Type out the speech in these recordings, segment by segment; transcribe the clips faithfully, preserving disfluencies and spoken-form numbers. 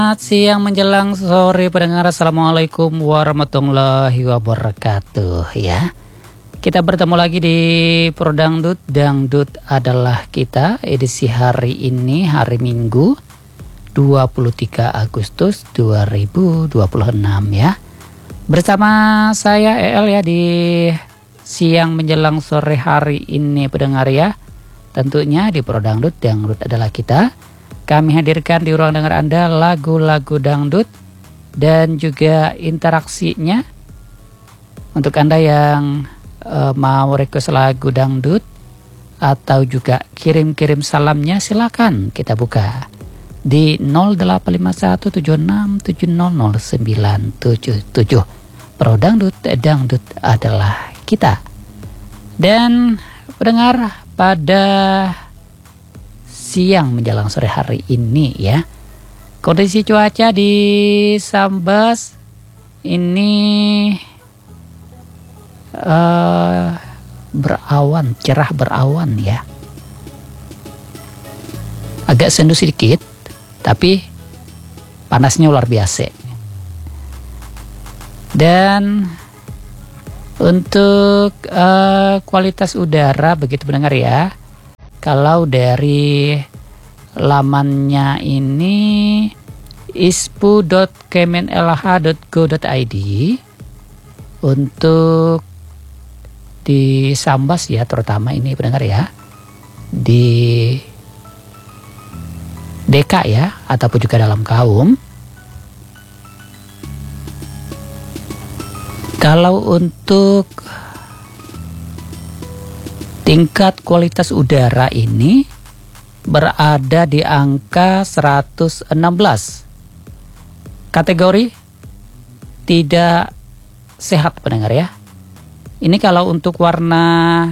Selamat siang menjelang sore pendengar. Assalamualaikum warahmatullahi wabarakatuh ya. Kita bertemu lagi di Pro Dangdut. Dangdut adalah kita. Edisi hari ini hari Minggu dua puluh tiga Agustus dua ribu dua puluh enam ya. Bersama saya E L ya di siang menjelang sore hari ini pendengar ya. Tentunya di Pro Dangdut. Dangdut adalah kita. Kami hadirkan di ruang dengar Anda lagu-lagu dangdut dan juga interaksinya. Untuk Anda yang uh, mau request lagu dangdut atau juga kirim-kirim salamnya, silakan kita buka di nol delapan lima satu tujuh enam tujuh nol nol sembilan tujuh tujuh. Pro Dangdut, dangdut adalah kita. Dan pendengar, pada siang menjelang sore hari ini ya, kondisi cuaca di Sambas ini uh, berawan, cerah berawan ya, agak sendu sedikit tapi panasnya luar biasa. Dan untuk uh, kualitas udara begitu pendengar ya, kalau dari lamannya ini ispu dot kemenlh dot go dot i d, untuk di Sambas ya terutama ini pendengar ya, di Deka ya ataupun juga dalam kaum, kalau untuk tingkat kualitas udara ini berada di angka seratus enam belas. Kategori tidak sehat pendengar ya. Ini kalau untuk warna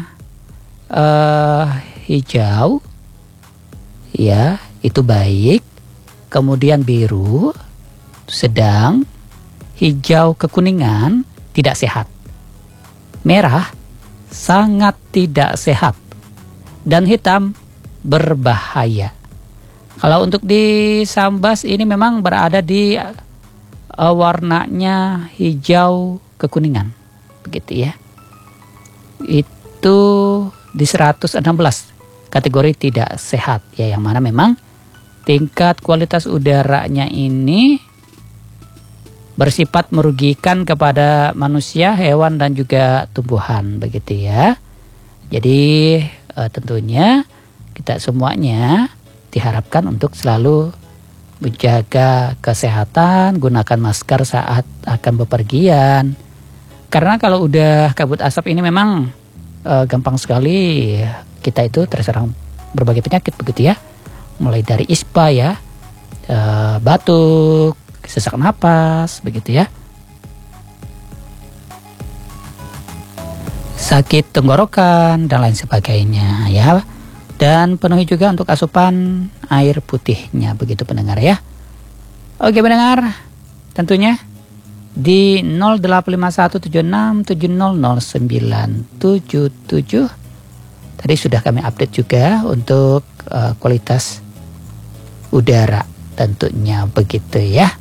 uh, hijau ya itu baik. Kemudian biru sedang, hijau kekuningan tidak sehat. Merah sangat tidak sehat, dan hitam berbahaya. Kalau untuk di Sambas ini memang berada di uh, warnanya hijau kekuningan begitu ya. Itu di seratus enam belas, kategori tidak sehat ya, yang mana memang tingkat kualitas udaranya ini bersifat merugikan kepada manusia, hewan dan juga tumbuhan begitu ya. Jadi e, tentunya kita semuanya diharapkan untuk selalu menjaga kesehatan, gunakan masker saat akan bepergian. Karena kalau udah kabut asap ini memang e, gampang sekali kita itu terserang berbagai penyakit begitu ya. Mulai dari ispa ya, e, batuk, sesak napas begitu ya, sakit tenggorokan dan lain sebagainya ya. Dan penuhi juga untuk asupan air putihnya begitu pendengar ya. Oke pendengar, tentunya di nol delapan lima satu tujuh enam tujuh nol nol sembilan tujuh tujuh tadi sudah kami update juga untuk uh, kualitas udara tentunya begitu ya.